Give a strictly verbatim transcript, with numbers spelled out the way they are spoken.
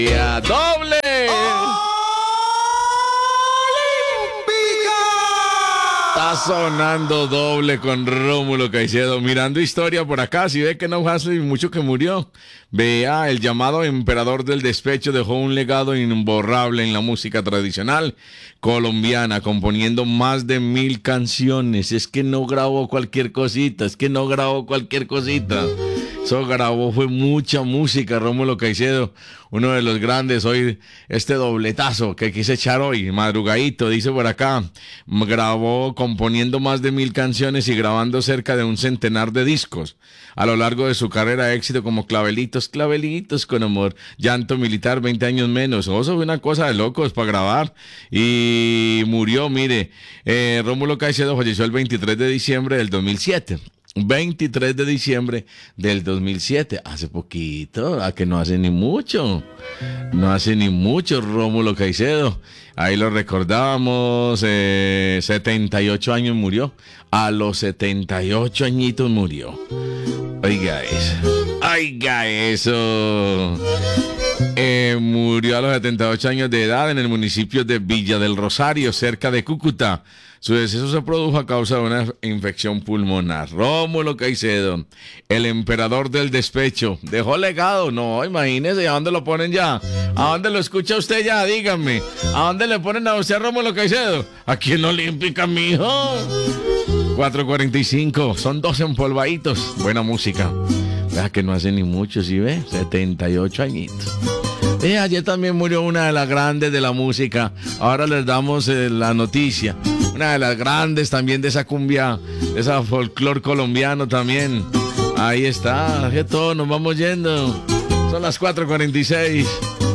Ya, doble. Está sonando doble con Rómulo Caicedo. Mirando historia por acá, si ve que no hace mucho que murió. Vea, el llamado emperador del despecho dejó un legado imborrable en la música tradicional colombiana, componiendo más de mil canciones. Es que no grabó cualquier cosita, es que no grabó cualquier cosita. Eso grabó, fue mucha música, Rómulo Caicedo, uno de los grandes. Hoy este dobletazo que quise echar hoy, madrugadito, dice por acá, grabó componiendo más de mil canciones y grabando cerca de un centenar de discos. A lo largo de su carrera, éxito como Clavelitos, Clavelitos con amor, Llanto Militar, veinte años menos. Oh, eso fue una cosa de locos para grabar. Y murió, mire, eh, Rómulo Caicedo falleció el veintitrés de diciembre del dos mil siete. veintitrés de diciembre del dos mil siete, hace poquito, a que no hace ni mucho, no hace ni mucho Rómulo Caicedo, ahí lo recordábamos, eh, setenta y ocho años murió, a los setenta y ocho añitos murió, oiga eso, oiga eso, eh, murió a los setenta y ocho años de edad en el municipio de Villa del Rosario, cerca de Cúcuta. Su deceso se produjo a causa de una infección pulmonar. Rómulo Caicedo, el emperador del despecho, dejó legado. No, imagínese, ¿a dónde lo ponen ya? ¿A dónde lo escucha usted ya? Díganme. ¿A dónde le ponen a usted a Rómulo Caicedo? Aquí en Olímpica, mijo. cuatro cuarenta y cinco, son dos empolvaditos. Buena música. Vea que no hace ni mucho, ¿sí ve? setenta y ocho añitos. Eh, ayer también murió una de las grandes de la música. Ahora les damos eh, la noticia. Una de las grandes también de esa cumbia, de esa folclor colombiano también. Ahí está, que todos nos vamos yendo. Son las cuatro cuarenta y seis.